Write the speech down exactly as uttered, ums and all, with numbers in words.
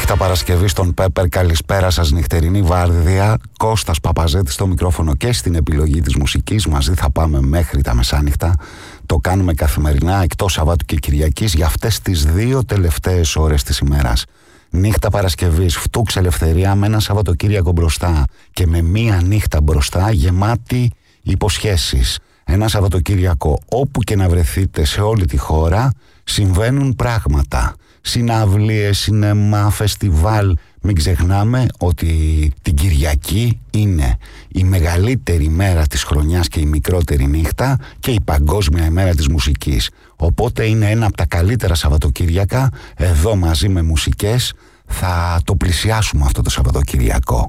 Νύχτα Παρασκευή στον Πέπερ, καλησπέρα σας νυχτερινή βάρδια. Κώστας Παπαζέτης στο μικρόφωνο και στην επιλογή της μουσικής. Μαζί θα πάμε μέχρι τα μεσάνυχτα. Το κάνουμε καθημερινά εκτός Σαββάτου και Κυριακής για αυτές τις δύο τελευταίες ώρες της ημέρας. Νύχτα Παρασκευής, φτούξ ελευθερία με ένα Σαββατοκύριακο μπροστά και με μία νύχτα μπροστά γεμάτη υποσχέσεις. Ένα Σαββατοκύριακο όπου και να βρεθείτε σε όλη τη χώρα συμβαίνουν πράγματα. Συναυλίες, σινεμά, φεστιβάλ. Μην ξεχνάμε ότι την Κυριακή είναι η μεγαλύτερη μέρα της χρονιάς και η μικρότερη νύχτα και η παγκόσμια ημέρα της μουσικής. Οπότε είναι ένα από τα καλύτερα Σαββατοκύριακα. Εδώ μαζί με μουσικές θα το πλησιάσουμε αυτό το Σαββατοκυριακό.